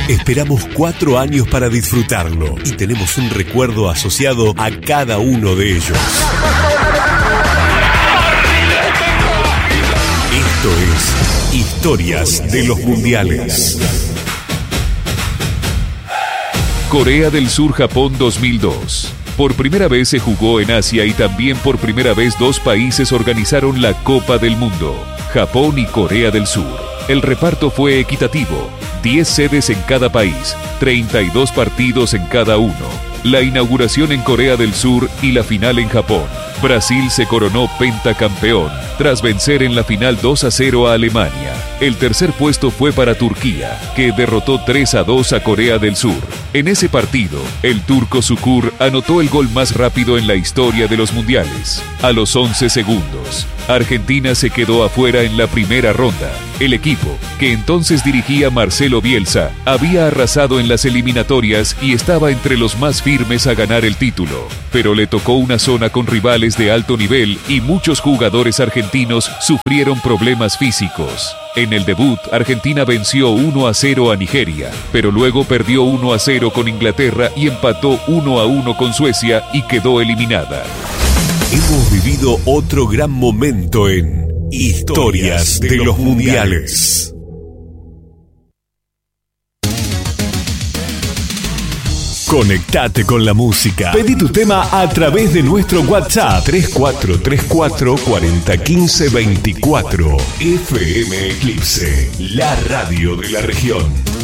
Esperamos 4 años para disfrutarlo y tenemos un recuerdo asociado a cada uno de ellos. Esto es Historias de los Mundiales. Corea del Sur-Japón 2002. Por primera vez se jugó en Asia y también por primera vez 2 países organizaron la Copa del Mundo, Japón y Corea del Sur. El reparto fue equitativo, 10 sedes en cada país, 32 partidos en cada uno. La inauguración en Corea del Sur y la final en Japón. Brasil se coronó pentacampeón tras vencer en la final 2-0 a Alemania. El tercer puesto fue para Turquía, que derrotó 3-2 a Corea del Sur. En ese partido, el turco Şükür anotó el gol más rápido en la historia de los mundiales. A los 11 segundos, Argentina se quedó afuera en la primera ronda. El equipo, que entonces dirigía Marcelo Bielsa, había arrasado en las eliminatorias y estaba entre los más firmes a ganar el título. Pero le tocó una zona con rivales de alto nivel y muchos jugadores argentinos sufrieron problemas físicos. En el debut, Argentina venció 1-0 a Nigeria, pero luego perdió 1-0 con Inglaterra y empató 1-1 con Suecia y quedó eliminada. Hemos vivido otro gran momento en Historias de los Mundiales. Conectate con la música. Pedí tu tema a través de nuestro WhatsApp 3434 4015 24. FM Eclipse, la radio de la región.